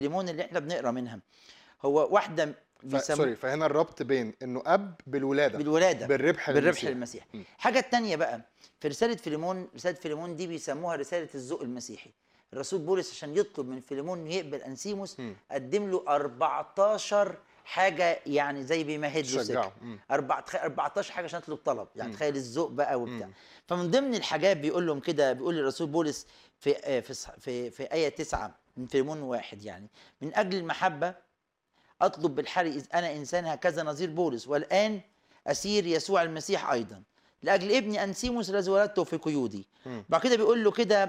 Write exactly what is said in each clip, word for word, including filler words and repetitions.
فيليمون اللي احنا بنقرا منها هو واحده ف... سوري، فهنا الربط بين انه اب بالولاده بالولاده بالربح بالربح للمسيح. للمسيح. الحاجه الثانيه بقى في رساله فيليمون، رساله فيليمون دي بيسموها رساله الذوق المسيحي. الرسول بولس عشان يطلب من فيليمون يقبل انسيموس م. قدم له أربعتاشر حاجه، يعني زي بيمهد له سكه. شجعه. أربعتاشر حاجه عشان يطلب طلب، يعني م. تخيل الذوق بقى وبتاع. م. فمن ضمن الحاجات بيقول لهم كده، بيقول الرسول بولس في في في, في ايه تسعة من فيليمون واحد، يعني من اجل المحبه اطلب بالحري اذ انا انسان هكذا نظير بولس، والان اسير يسوع المسيح ايضا لاجل ابني انسيموس الذي ولدته في قيودي. بعد كده بيقول له كده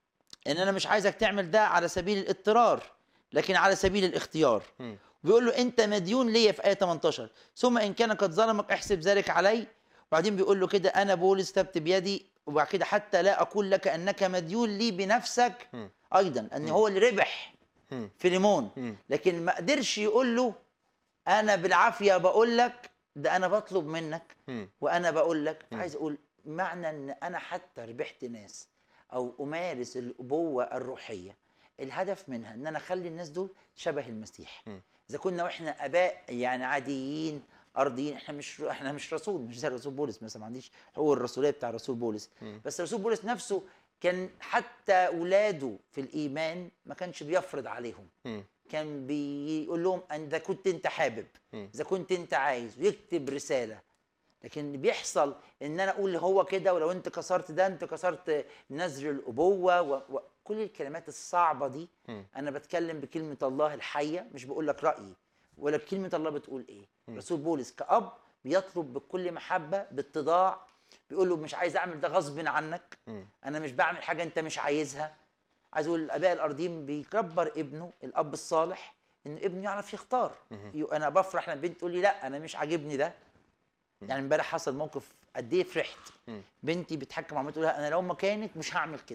ان انا مش عايزك تعمل ده على سبيل الاضطرار لكن على سبيل الاختيار. م. بيقول له انت مديون ليا في ايه تمنتاشر، ثم ان كان قد ظلمك احسب ذلك علي. وبعدين بيقول له كده انا بولس تبت بيدي، وبعد كده حتى لا اقول لك انك مديون لي بنفسك م. ايضا، ان م. هو اللي ربح م. فيليمون، م. لكن ما قدرش يقول له انا بالعافيه بقول لك ده، انا بطلب منك م. وانا بقول لك. م. عايز اقول معنى ان انا حتى ربحت ناس او امارس الابوه الروحيه، الهدف منها ان انا اخلي الناس دول شبه المسيح. م. اذا كنا واحنا اباء يعني عاديين ارضيين، احنا مش احنا مش رسول، مش زي رسول بولس مثلا، ما عنديش حقوق الرسوليه بتاع رسول بولس. م. بس رسول بولس نفسه كان حتى اولاده في الايمان ما كانش بيفرض عليهم، م. كان بيقول لهم ان اذا كنت انت حابب، اذا كنت انت عايز، ويكتب رساله. لكن اللي بيحصل ان انا اقول هو كده، ولو انت كسرت ده انت كسرت نذر الابوه وكل الكلمات الصعبه دي. م. انا بتكلم بكلمه الله الحيه، مش بقول لك رايي ولا كلمه الله بتقول ايه. م. رسول بولس كأب بيطلب بكل محبه باتضاع، بيقول له مش عايز اعمل ده غصب عنك، م. انا مش بعمل حاجه انت مش عايزها. عايز اقول الاباء الارضيين بيكبر ابنه، الاب الصالح، ان ابنه يعرف يختار. انا بفرح لما بنت تقول لي لا انا مش عاجبني ده. يعني امبارح حصل موقف قد ايه فرحت، بنتي بتحكم عمالة تقول انا لو مكانك مش هعمل كده.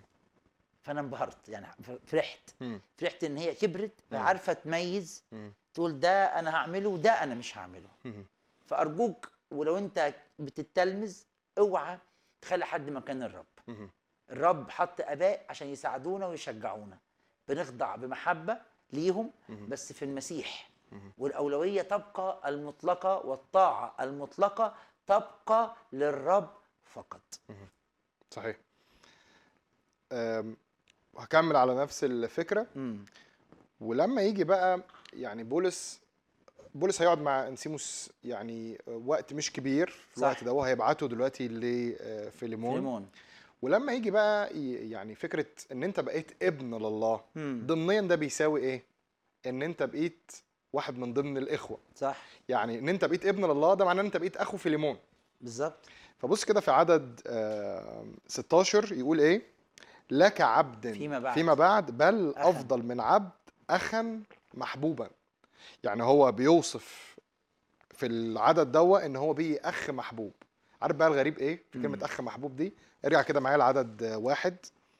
فانا انبهرت، يعني فرحت فرحت ان هي كبرت عارفه تميز، تقول ده انا هعمله وده انا مش هعمله. فارجوك ولو انت بتتلمذ اوعى تخلي حد مكان الرب. الرب حط اباء عشان يساعدونا ويشجعونا، بنخضع بمحبه ليهم بس في المسيح. والاولويه تبقى المطلقه والطاعه المطلقه تبقى للرب فقط. صحيح. هكمل على نفس الفكره. مم. ولما يجي بقى يعني بولس بولس هيقعد مع انسيموس يعني وقت مش كبير في الوقت ده، وهيبعته دلوقتي لفيليمون. فيليمون. ولما يجي بقى يعني فكره ان انت بقيت ابن لله، ضمنيا ده بيساوي ايه؟ ان انت بقيت واحد من ضمن الاخوه. صح. يعني ان انت بقيت ابن لله ده معناه ان انت بقيت اخو فيليمون. بالظبط. فبص كده في عدد ستاشر يقول ايه؟ لك عبد فيما بعد, فيما بعد بل أخاً. افضل من عبد اخا محبوبا. يعني هو بيوصف في العدد دوا ان هو بيه اخ محبوب. عارف بقى الغريب ايه في كلمه اخ محبوب دي؟ ارجع كده معايا لعدد واحد.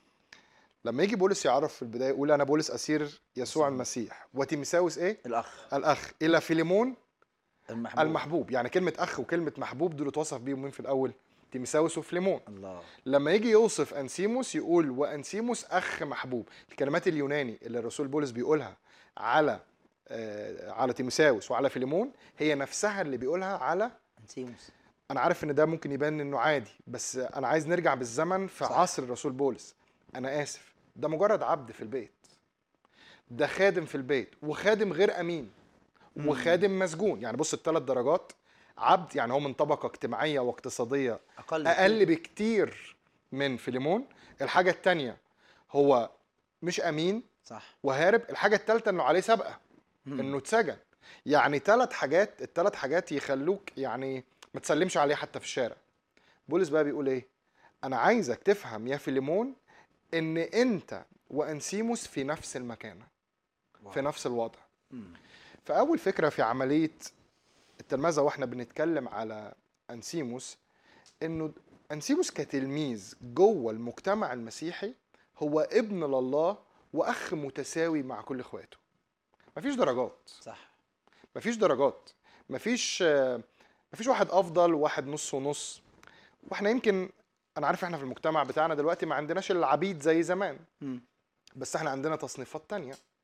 لما يجي بولس يعرف في البدايه يقول انا بولس اسير يسوع المسيح وتيموثاوس ايه؟ الاخ الاخ الى فيليمون المحبوب. المحبوب. يعني كلمه اخ وكلمه محبوب دول اتوصف بيهم مين في الاول؟ تيموثاوس وفليمون. الله. لما يجي يوصف انسيموس يقول وانسيموس اخ محبوب. الكلمات اليوناني اللي الرسول بولس بيقولها على آه على تيموثاوس وعلى فيليمون هي نفسها اللي بيقولها على انسيموس. انا عارف ان ده ممكن يبان انه عادي، بس انا عايز نرجع بالزمن في صح. عصر الرسول بولس. انا اسف، ده مجرد عبد في البيت، ده خادم في البيت، وخادم غير امين، وخادم مسجون. يعني بص الثلاث درجات. عبد يعني هو من طبقه اجتماعيه واقتصاديه اقل, أقل بكتير من فيليمون. الحاجه الثانيه هو مش امين، صح، وهارب. الحاجه الثالثه انه عليه سابقه، انه اتسجن. يعني ثلاث حاجات، الثلاث حاجات يخلوك يعني ما تسلمش عليه حتى في الشارع. بولس بقى بيقول ايه؟ انا عايزك تفهم يا فيليمون ان انت وانسيموس في نفس المكانه، في نفس الوضع. مم. فاول فكره في عمليه التلمذه واحنا بنتكلم على انسيموس انه انسيموس كتلميذ جوه المجتمع المسيحي هو ابن لله واخ متساوي مع كل اخواته. مفيش درجات. صح. مفيش درجات، مفيش مفيش واحد افضل وواحد نص ونص. واحنا يمكن انا عارف احنا في المجتمع بتاعنا دلوقتي ما عندناش العبيد زي زمان، م. بس احنا عندنا تصنيفات تانية.